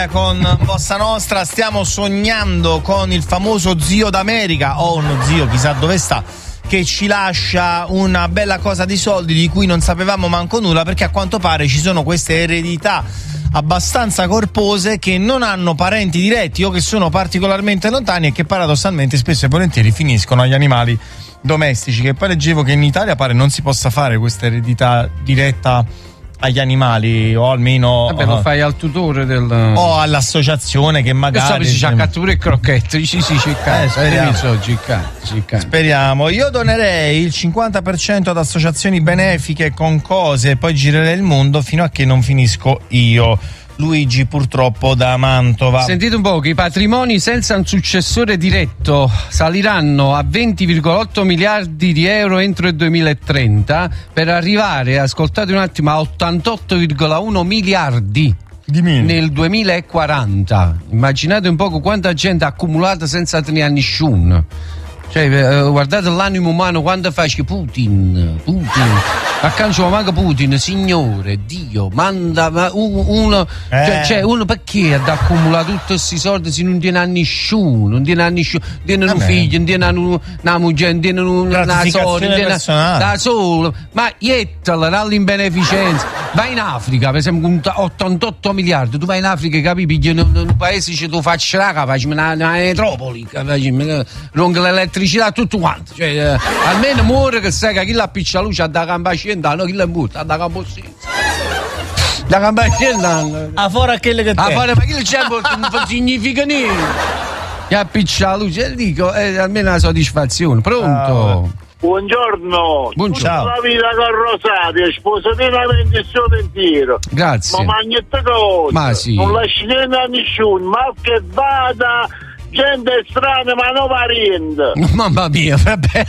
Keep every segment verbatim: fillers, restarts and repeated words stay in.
Con Bossa Nostra stiamo sognando con il famoso zio d'America o uno zio chissà dove sta che ci lascia una bella cosa di soldi di cui non sapevamo manco nulla, perché a quanto pare ci sono queste eredità abbastanza corpose che non hanno parenti diretti o che sono particolarmente lontani e che paradossalmente spesso e volentieri finiscono agli animali domestici. Che poi leggevo che in Italia pare non si possa fare questa eredità diretta agli animali, o almeno vabbè, lo fai al tutore del o all'associazione che magari si c'ha catture e crocchette. Sì, sì, eh, speriamo. Cicca. Speriamo. Io donerei il cinquanta per cento ad associazioni benefiche con cose e poi girerei il mondo fino a che non finisco io. Luigi, purtroppo, da Mantova. Sentite un po' che i patrimoni senza un successore diretto saliranno a venti virgola otto miliardi di euro entro il duemilatrenta, per arrivare, ascoltate un attimo, a ottantotto virgola uno miliardi nel duemilaquaranta. Immaginate un po' quanta gente accumulata senza tenere a nessuno. Cioè, eh, guardate l'animo umano quando faccio Putin, Putin, accanto manca Putin, signore, Dio, manda ma uno, uno eh. cioè, cioè uno perché ha accumulato tutti questi soldi se non tiene a nessuno, non tiene a nessuno, non tiene un figlio, non tiene una moglie, non tiene una sorella, da solo, ma iettala dall'imbeneficenza, vai in Africa, per esempio con ottantotto miliardi, tu vai in Africa, capisci, in un paese ci tu faccio la faccio una, una metropoli, ronca l'elettricità tutto quanto, cioè eh, almeno muore che sai che chi la piccia luce da gamba scendano, chi la butta da gamba senza da gamba scendano a fuori a quelle che a fuori, ma chi le c'è non significa niente, chi ha piccia la luce, dico, è almeno una soddisfazione. Pronto? Oh. Buongiorno, buongiorno. Tutta la vita con Rosario, sposo pienamente il suo pensiero. Grazie. Ma magnette cose, ma sì, non lasci niente a nessuno, ma che vada gente strana ma non parente. Mamma mia, vabbè.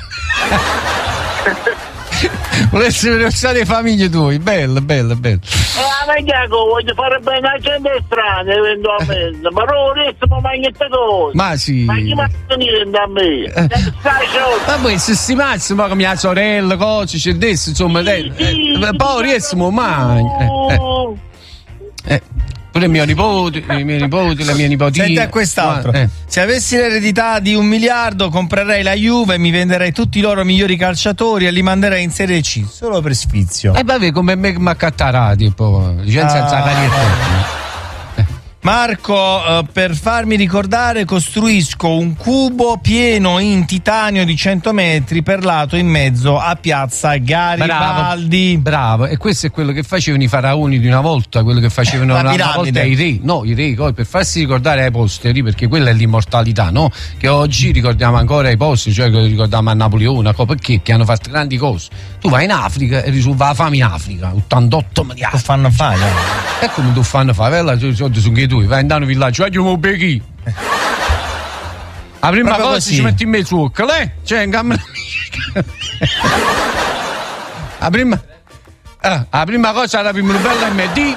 Volessi vedere le famiglie tue, bello, bello, bello. Eh, ma che voglio fare bene a gente strana eventualmente, ma non riesco a magnette cose. Ma sì. Ma chi mi ha niente a me? Eh. Stai ma poi se si mazza ma con mia sorella, cose, c'è adesso, insomma, sì, dai, sì, eh, poi riesco mai. Eh, eh. eh. Pure i miei nipoti, i miei nipoti, le mie nipotine. Senti a quest'altro. Eh. Se avessi l'eredità di un miliardo, comprerei la Juve, mi venderei tutti i loro migliori calciatori e li manderei in Serie C, solo per sfizio. E eh, vabbè, come me mi accattarati, poi. Licenza senza carriera. Marco, eh, per farmi ricordare costruisco un cubo pieno in titanio di cento metri per lato in mezzo a piazza Garibaldi. Bravo, bravo. E questo è quello che facevano i faraoni di una volta, quello che facevano una, una volta i re. No, i re, poi per farsi ricordare ai posteri, perché quella è l'immortalità, no? Che oggi ricordiamo ancora ai posteri, cioè che ricordiamo a Napoleone, perché? Che hanno fatto grandi cose. Tu vai in Africa e risolva la fame in Africa, ottantotto miliardi. Che fanno fare? E come tu fanno fare? Bella, sono che tu vai in un villaggio, vai un becchi. La prima proprio cosa così. Ci metti in mezzo, lei? Cioè, in gamma. La prima. Ah, la prima cosa la prima bella M D.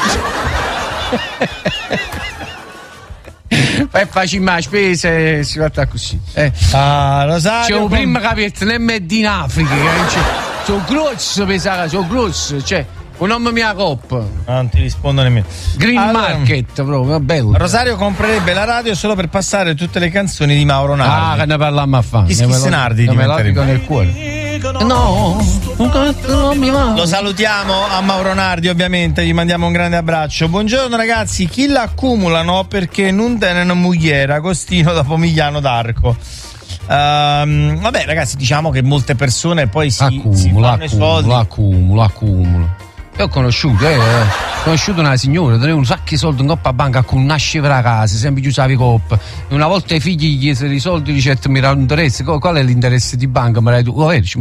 Poi facciamo la spesa e si fa così. Eh. Ah, Rosario. C'è un primo capitolo l'M D in Africa. Sono grosso, pesava, sono grosso, cioè. Un nome mia coppa. Non ti rispondo nemmeno. Green allora, Market, proprio, bello. Rosario comprerebbe la radio solo per passare tutte le canzoni di Mauro Nardi. Ah, che ne parliamo a fare. Chi schisse Nardi diventerebbe nel cuore. No, non mi va. Lo salutiamo a Mauro Nardi, ovviamente, gli mandiamo un grande abbraccio. Buongiorno ragazzi, chi l'accumulano perché non tenen mugliera, Agostino da Pomigliano d'Arco. Um, vabbè ragazzi, diciamo che molte persone poi si, accumulo, si fanno accumulo, i soldi. Accumulo, accumulo. Io ho conosciuto, eh, ho conosciuto una signora, teneva un sacco di soldi in coppa a banca, con nasceva la casa, sempre chiusava i coppa. E una volta i figli gli chiesero i soldi, dice: mi dà un interesse, qual è l'interesse di banca? Ma tu, oh, vedi,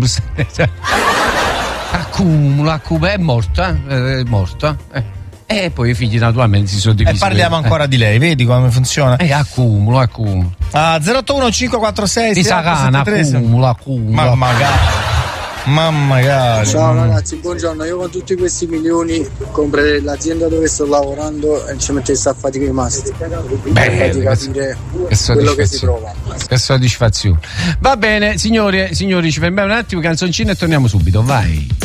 accumulo, accumulo, è morta, eh, è morta. Eh. E poi i figli naturalmente si sono divisi. E parliamo per... ancora eh. di lei, vedi come funziona? Eh, accumulo, accumulo. Ah, zero otto uno cinque quattro sei di Sagana, accumulo, accumulo. Ma magari. Ma magari. Ciao ragazzi, buongiorno. Io con tutti questi milioni comprerei l'azienda dove sto lavorando e ci mettessi a fatica i masti. Beh, di capire che quello che si prova. Che soddisfazione. Va bene, signore, signori, ci fermiamo un attimo, canzoncina e torniamo subito, vai.